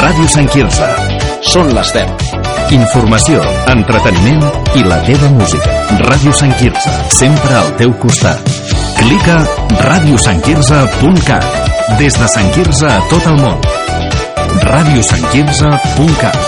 Ràdio Sant Quirze. Són les 10. Informació, entreteniment i la teva música. Ràdio Sant Quirze, sempre al teu costat. Clica radiosantquirze.cat. Des de Sant Quirze a tot el món. radiosantquirze.cat.